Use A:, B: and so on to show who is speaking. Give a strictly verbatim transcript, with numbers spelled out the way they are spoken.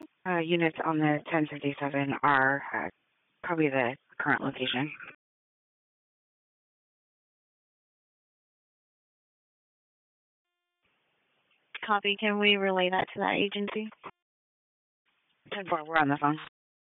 A: Uh, units on the ten fifty-seven are uh, probably the current location.
B: Copy. Can we relay that to that agency?
A: ten four, we're on the phone.